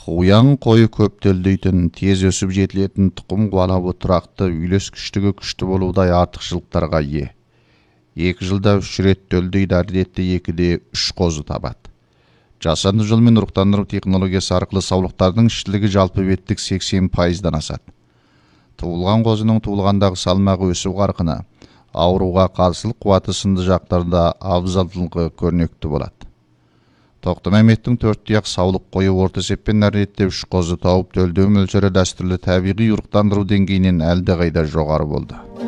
Қуян қойы көп төлдейтін, тез өсіп жетілетін тұқым қуалабы тұрақты, үйлескіштігі күшті болудай артықшылықтарға ие. 2 жылда 3 рет төлдейді, әдетте 2-де 3 қозы табады. Жасанды жолмен ұрықтандыру технологиясы арқылы саулықтардың ішілігі жалпы беттік 80%-дан асады. Туылған қозының туылғандағы салмағы өсу қарқыны, ауруға қарсылық қуаты сынды жақтарда абзалдылығы көрнекті болады. Тоқтамәметтің 4 тұяқ саулық қойы орта есеппен әдетте 3 қозы тауып төлдеу мөлшері дәстүрлі табиғи ұрықтандыру деңгейінен әлдеқайда жоғары болды.